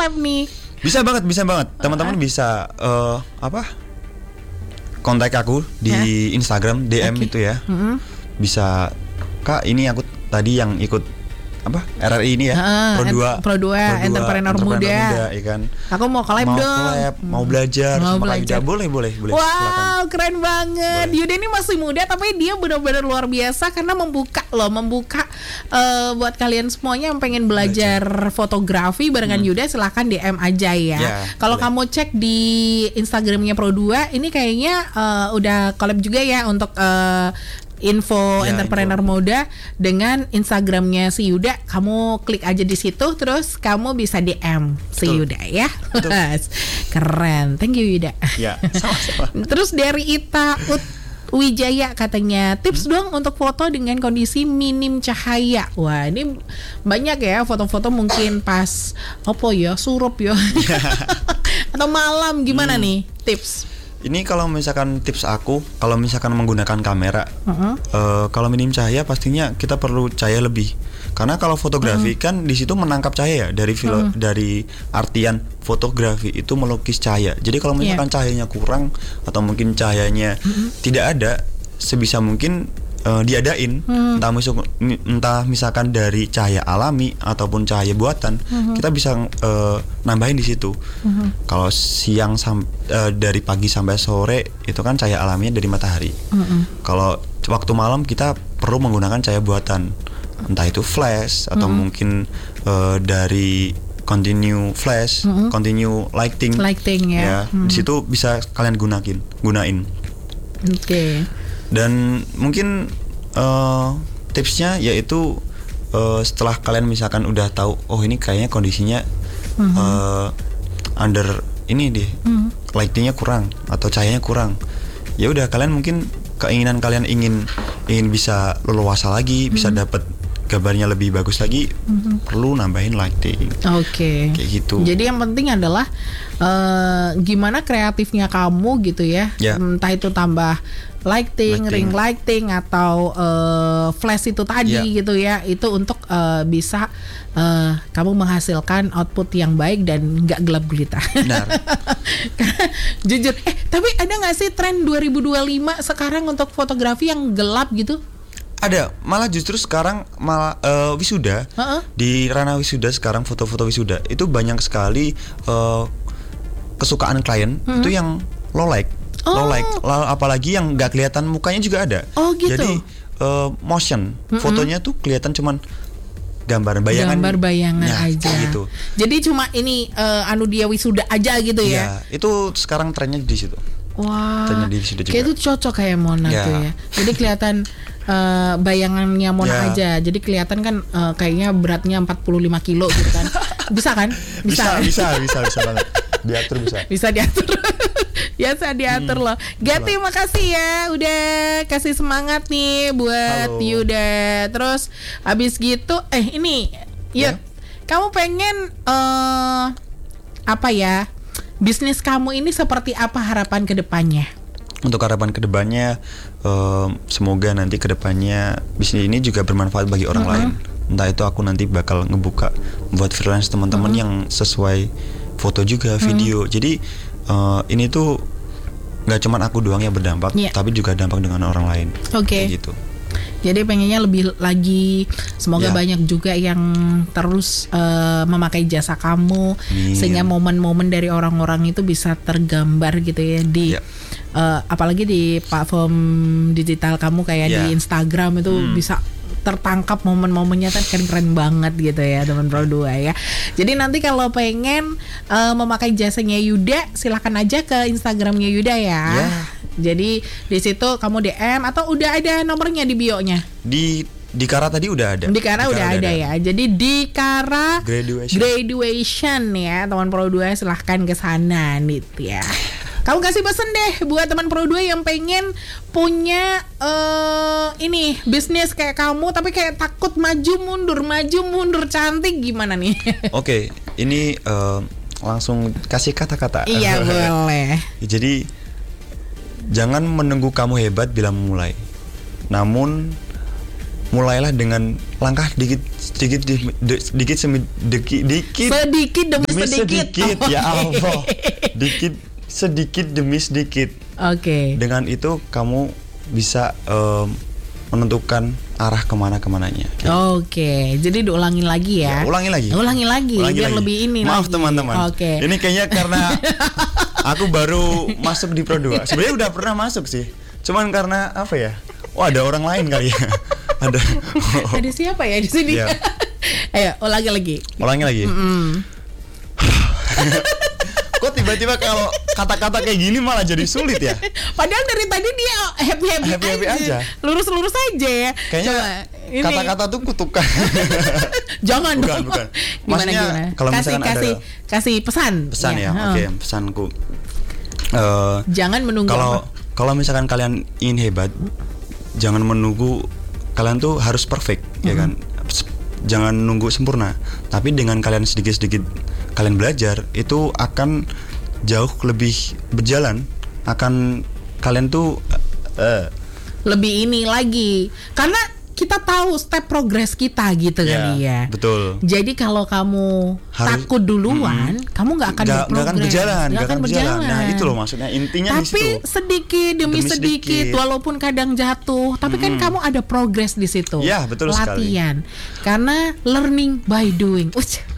collab nih? Bisa banget. Teman-teman bisa kontak aku di Instagram DM itu ya. Bisa, Kak, ini aku tadi yang ikut RRI ini ya, Pro 2 entrepreneur muda, ya kan. Aku mau collab dong. Mau belajar sama Kak Yuda, boleh. Wow, silakan. keren banget. Yuda ini masih muda tapi dia benar-benar luar biasa karena membuka buat kalian semuanya yang pengen belajar fotografi barengan Yuda, silahkan DM aja ya. Kalau kamu cek di Instagramnya Pro 2, ini kayaknya udah collab juga ya untuk info entrepreneur muda dengan Instagramnya si Yuda. Kamu klik aja di situ, terus kamu bisa DM si Yuda ya. Keren, thank you Yuda. Ya, sama-sama. Terus dari Ita Wijaya katanya, tips dong untuk foto dengan kondisi minim cahaya. Wah, ini banyak ya foto-foto mungkin pas surup ya atau malam, gimana nih tips? Ini kalau misalkan tips aku, kalau misalkan menggunakan kamera, kalau minim cahaya pastinya kita perlu cahaya lebih. Karena kalau fotografi kan di situ menangkap cahaya ya, dari artian fotografi itu melukis cahaya. Jadi kalau misalkan cahayanya kurang atau mungkin cahayanya tidak ada, sebisa mungkin diadain, entah misalkan dari cahaya alami ataupun cahaya buatan, kita bisa nambahin di situ. Kalau siang dari pagi sampai sore itu kan cahaya alaminya dari matahari. Kalau waktu malam kita perlu menggunakan cahaya buatan, entah itu flash atau mungkin dari continue flash, continue lighting ya. Di situ bisa kalian gunain. Oke. Dan mungkin tipsnya yaitu setelah kalian misalkan udah tahu, ini kayaknya kondisinya under ini deh, lightingnya kurang atau cahayanya kurang, ya udah kalian mungkin keinginan kalian ingin bisa leluasa lagi, bisa dapat gambarnya lebih bagus lagi, perlu nambahin lighting. Oke. Kayak gitu. Jadi yang penting adalah gimana kreatifnya kamu gitu ya. Entah itu tambah lighting, ring lighting atau flash itu tadi gitu ya. Itu untuk bisa kamu menghasilkan output yang baik dan nggak gelap gulita. Benar. Jujur. Tapi ada nggak sih tren 2025 sekarang untuk fotografi yang gelap gitu? Ada, malah justru sekarang wisuda, di ranah wisuda sekarang, foto-foto wisuda itu banyak sekali kesukaan klien itu yang low light, apalagi yang nggak kelihatan mukanya juga ada. Gitu. Jadi motion, fotonya tuh kelihatan cuman gambar bayangan aja gitu. Jadi cuma ini dia wisuda aja gitu ya. Itu sekarang trennya di situ. Wah, kayak itu cocok kayak Mona tuh ya. Jadi kelihatan bayangannya Mona aja. Jadi kelihatan kan kayaknya beratnya 45 kilo gitu kan. Bisa kan? Bisa banget. Diatur bisa. Bisa diatur. Biasa diatur loh. Gati, makasih ya udah kasih semangat nih buat Yuda. Terus habis gitu ini Yud, kamu pengen bisnis kamu ini seperti apa harapan kedepannya? Untuk harapan kedepannya, semoga nanti kedepannya bisnis ini juga bermanfaat bagi orang lain. Entah itu aku nanti bakal ngebuka buat freelance teman-teman yang sesuai foto juga, video. Jadi ini tuh nggak cuma aku doang yang berdampak, tapi juga dampak dengan orang lain. Oke. Gitu. Jadi pengennya lebih lagi, semoga banyak juga yang terus memakai jasa kamu, sehingga momen-momen dari orang-orang itu bisa tergambar gitu ya di apalagi di platform digital kamu kayak di Instagram itu bisa tertangkap momen-momennya kan keren banget gitu ya teman Pro 2 ya. Jadi nanti kalau pengen memakai jasanya Yuda, silakan aja ke Instagramnya Yuda ya. Jadi di situ kamu DM atau udah ada nomornya di bio-nya? Di Kara tadi udah ada. Di Kara udah ada ya. Jadi di Kara graduation ya teman Pro 2, silahkan ke sana nih ya. Kamu kasih pesan deh buat teman Pro 2 yang pengen punya ini bisnis kayak kamu tapi kayak takut maju mundur cantik, gimana nih? Oke, ini langsung kasih kata-kata. Iya boleh. Jadi jangan menunggu kamu hebat bila memulai, namun mulailah dengan langkah sedikit demi sedikit. Ya Allah, sedikit demi sedikit. Oke. Dengan itu kamu bisa menentukan arah kemananya. Oke, jadi diulangin lagi ya. Ulangi lagi. Biar lebih ini. Maaf teman-teman. Oke. Ini kayaknya karena aku baru masuk di Pro 2. Sebenarnya udah pernah masuk sih. Cuman karena apa ya? Oh, ada orang lain kali ya. Ada. Ada siapa ya di sini? Ya. Ayo, ulangi lagi. Kok tiba-tiba kalau kata-kata kayak gini malah jadi sulit ya? Padahal dari tadi dia happy aja. Lurus aja ya. Kayaknya kata-kata tuh kutukan. Jangan dong. Bukan. Gimana? Kalau misalkan kasih pesan ya. Oke, pesanku. Jangan menunggu. Kalau misalkan kalian ingin hebat, jangan menunggu kalian tuh harus perfect, ya kan? Jangan nunggu sempurna. Tapi dengan kalian sedikit-sedikit kalian belajar, itu akan jauh lebih berjalan. Akan kalian tuh lebih ini lagi. Karena kita tahu step progress kita gitu kali ya. Betul. Jadi kalau kamu takut duluan, kamu nggak akan berprogres. Nggak akan berjalan. Nah itu loh maksudnya, intinya di situ. Tapi sedikit demi sedikit, walaupun kadang jatuh, tapi kan kamu ada progress di situ. Ya betul sekali. Latihan. Karena learning by doing.